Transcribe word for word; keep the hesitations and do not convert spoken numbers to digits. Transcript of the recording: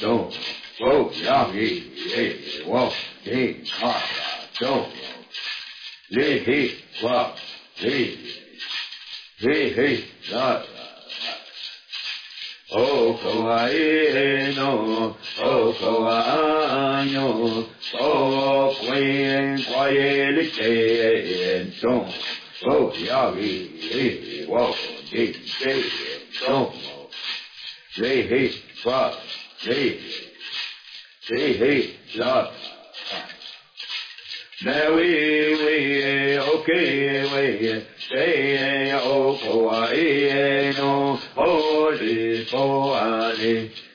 don't, whoa, yagi, hey, whoa, hey, ha, don't, hey, hey, whoa, hey, hey, hey, la, oh, kawaii, no, oh, kawaii, no, oh, queen, quiet, hey, don't, whoa, yagi, hey, whoa, hey, hey, don't, hey, hey, whoa, hey, hey, hey, la, now we, we, okay, we, say, oh, kawaii, no, holy, holy,